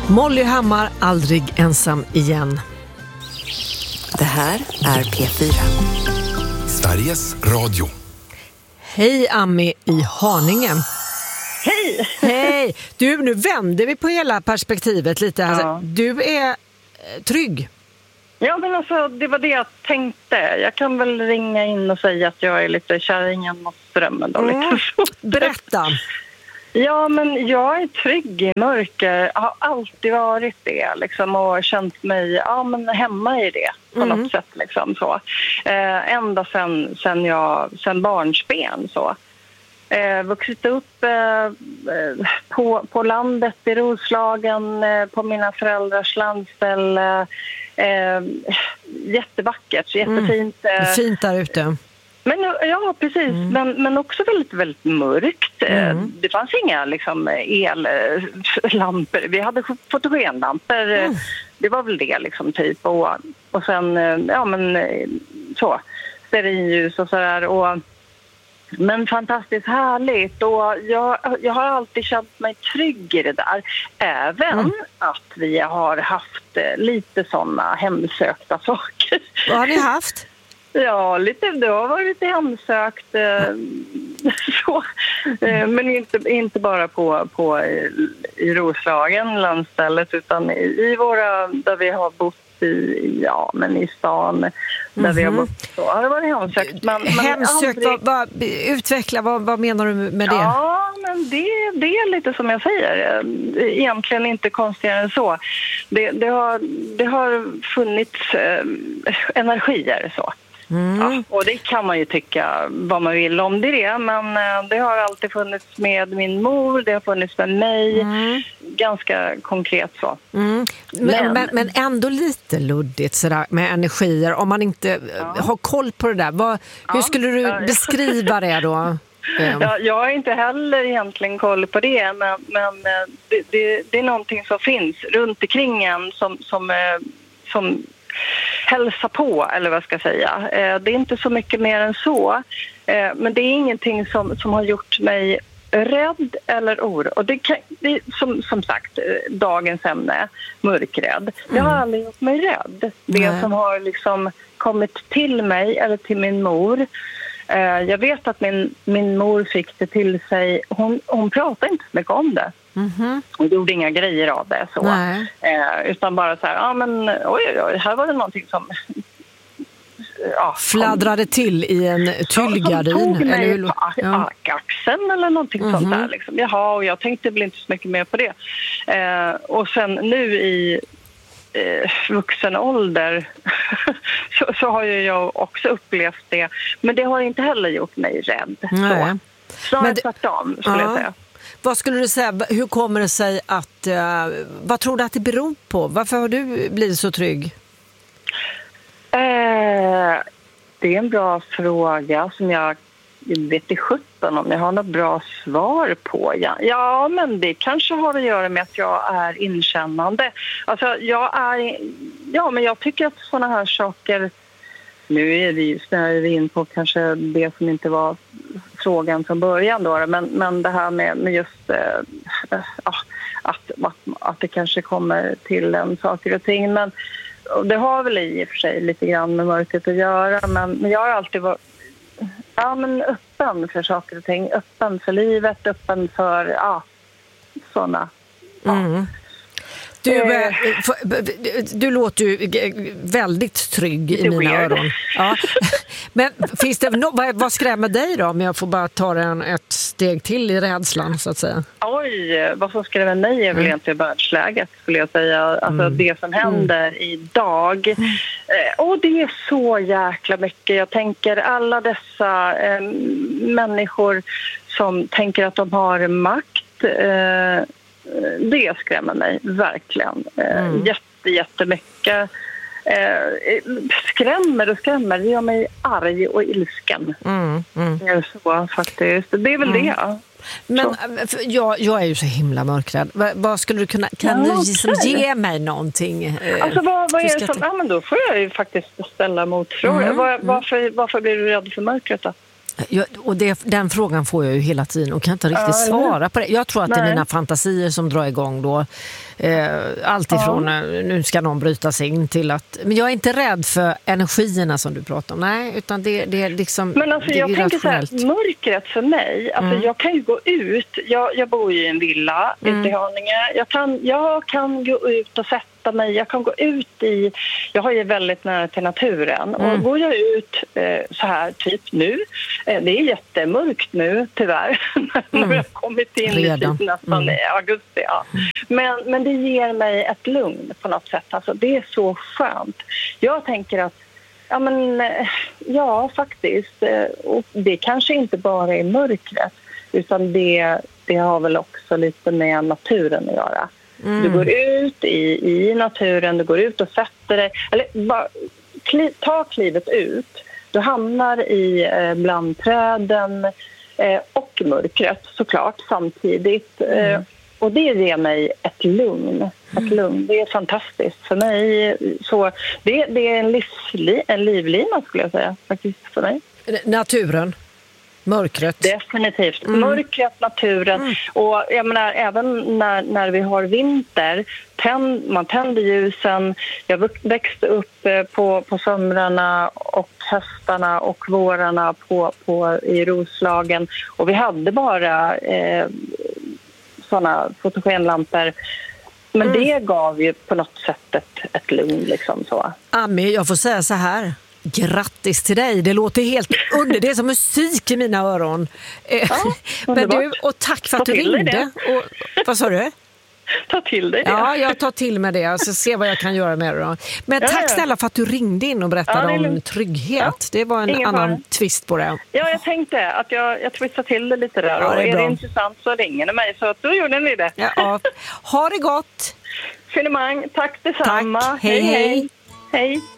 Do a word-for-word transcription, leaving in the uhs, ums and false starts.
Molly Hammar, Aldrig ensam igen. Det här är P fyra. Sveriges Radio. Hej Ami i Haninge. Hej! Hej! Du, nu vänder vi på hela perspektivet lite. Alltså, Ja. Du är eh, trygg. Ja, men alltså, det var det jag tänkte. Jag kan väl ringa in och säga att jag är lite kärringen mot strömmen. Då, Mm. lite så. Berätta. Ja, men jag är trygg i mörker. Jag har alltid varit det liksom, och känt mig ja, men hemma i det på Mm. något sätt. Liksom, så. Eh, ända sen, sen, jag, sen barnsben. Så. Eh, vuxit upp eh, på, på landet i Roslagen, eh, på mina föräldrars landställe. Eh, jättevackert, jättefint. Det är Eh, fint där ute. men, ja, precis. Mm. Men, men också väldigt, väldigt mörkt. Mm. Det fanns inga liksom, ellampor. Vi hade fotogenlampor. Mm. Det var väl det, liksom, typ. Och, och sen, ja, men så. Stearinljus och sådär. Och, men fantastiskt härligt. Och jag, jag har alltid känt mig trygg i det där. Även mm. att vi har haft lite sådana hemsökta saker. Vad har ni haft? Ja, lite, det har varit lite hemsökt. Eh, så. Eh, men inte, inte bara på, på i Roslagen, landstället, utan i, i våra, där vi har bott i, ja, men i stan, där mm-hmm. vi har bott. Så har det varit hemsökt. Men, men hemsökt, aldrig... vad, vad, utveckla, vad, vad menar du med det? Ja, men det, det är lite som jag säger. Egentligen inte konstigare än så. Det, det, har, det har funnits eh, energier så. Mm. Ja, och det kan man ju tycka vad man vill om det, men det har alltid funnits med min mor, det har funnits med mig, mm. ganska konkret så. Mm. Men, men, men, men ändå lite luddigt sådär med energier, om man inte ja. har koll på det där. Vad, hur skulle du ja. beskriva det då? Ja, jag har inte heller egentligen koll på det, men, men det, det, det är någonting som finns runt omkring en som, som, som hälsa på, eller vad ska jag säga. Det är inte så mycket mer än så. Men det är ingenting som, som har gjort mig rädd eller oro. Och det, kan, det är som, som sagt, dagens ämne, mörkrädd. Det har aldrig gjort mig rädd. Det mm. som har liksom kommit till mig eller till min mor. Jag vet att min, min mor fick det till sig. Hon, hon pratade inte så mycket om det. Mm-hmm. Hon gjorde inga grejer av det så. Eh, utan bara så här, ja men oj, oj, här var det någonting som ja, fladdrade kom, till i en tyllgardin. Som tog mig eller, på ja. axeln eller någonting mm-hmm. sånt där. Liksom. Jaha, och jag tänkte väl inte så mycket mer på det. Eh, och sen nu i eh, vuxen ålder så, så har ju jag också upplevt det. Men det har inte heller gjort mig rädd. Så. Snarare tvärtom skulle ja. jag säga. Vad skulle du säga, hur kommer det sig att, uh, vad tror du att det beror på? Varför har du blivit så trygg? Eh, det är en bra fråga som jag vet i sjutton om jag har något bra svar på. Ja, ja, men det kanske har att göra med att jag är inkännande. Alltså, jag är, ja, men jag tycker att såna här saker, nu är vi, är vi in på kanske det som inte var frågan från början då, men, men det här med, med just äh, att, att, att det kanske kommer till en saker och ting, men och det har väl i och för sig lite grann med mörkret att göra, men, men jag har alltid varit ja, men öppen för saker och ting, öppen för livet, öppen för ja, sådana ja. Mm. Du, eh, du låter ju väldigt trygg i mina weird. öron. Ja. Men finns det no- vad, vad skrämmer dig då, om jag får bara ta en, ett steg till i rädslan så att säga? Oj, vad som skrämmer mig är väl mm. egentligen världsläget skulle jag säga. Alltså mm. det som händer mm. idag. Mm. Eh, och det är så jäkla mycket. Jag tänker alla dessa eh, människor som tänker att de har makt. Eh, Det skrämmer mig verkligen mm. jätte, jättemycket. Eh, skrämmer och skrämmer, det gör mig arg och ilsken. Mm. Mm. Det är så faktiskt. Det är väl mm. det. Men jag, jag är ju så himla mörkrädd. Vad, vad skulle du kunna, kan ja, du liksom ge mig någonting? Alltså vad, vad är det som, ja men då får jag ju faktiskt ställa motfrågor. Mm. Var, varför, varför blir du rädd för mörkret då? Jag, och det, den frågan får jag ju hela tiden och kan inte riktigt ja, svara på det. Jag tror att nej. Det är mina fantasier som drar igång då. Eh, allt ifrån ja. Nu ska någon bryta sig in till att... Men jag är inte rädd för energierna som du pratar om. Nej, utan det, det är liksom... Men alltså jag tänker så här, mörkret för mig, alltså mm. jag kan ju gå ut, jag, jag bor ju i en villa mm. ute i Haninge. Jag kan, jag kan gå ut och sätta mig, jag kan gå ut i, jag har ju väldigt nära till naturen och mm. går jag ut eh, så här typ nu, eh, det är jättemörkt nu tyvärr mm. när jag har kommit in redan. I nästan mm. i augusti ja. men, men det ger mig ett lugn på något sätt, alltså det är så skönt. Jag tänker att ja men ja faktiskt, och det kanske inte bara är mörkret utan det, det har väl också lite med naturen att göra. Mm. Du går ut i, i naturen, du går ut och sätter dig, eller bara kli, ta klivet ut. Du hamnar i eh, bland träden eh, och mörkret såklart samtidigt. Mm. Eh, och det ger mig ett lugn. Ett lugn. Det är fantastiskt för mig. Så det, det är en, livsli, en livlina skulle jag säga faktiskt för mig. Naturen? Mörkret? Definitivt. Mm. Mörkret, naturen. Mm. Och jag menar, även när, när vi har vinter, tänd, man tänder ljusen. Jag växte upp på, på somrarna och höstarna och vårarna på, på, i Roslagen. Och vi hade bara eh, sådana fotogenlampor. Men mm. det gav ju på något sätt ett, ett lugn liksom så. Ami, jag får säga så här. Grattis till dig, det låter helt under, det är som musik i mina öron. Ja, men du, och tack för att du ringde. Och, vad sa du? Ta till dig det. Ja, jag tar till mig det. Alltså, se vad jag kan göra med det då. Men ja, tack ja. Snälla för att du ringde in och berättade ja, om trygghet. Ja, det var en annan fara. Twist på det. Ja, jag tänkte att jag, jag twistade till det lite där. Ja, och är, är det intressant så ringer ni mig. Så då gjorde ni det. Ja, ja. Ha det gott. Finemang, tack detsamma. Tack, hej hej. Hej. hej.